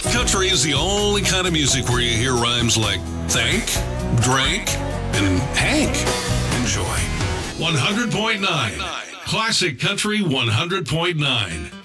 Country is the only kind of music where you hear rhymes like thank, drank, and Hank. Enjoy. 100.9. Classic Country 100.9.